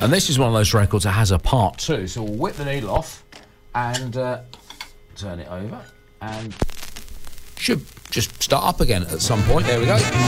And this is one of those records that has a part 2. So we'll whip the needle off and turn it over, and should just start up again at some point. There we go.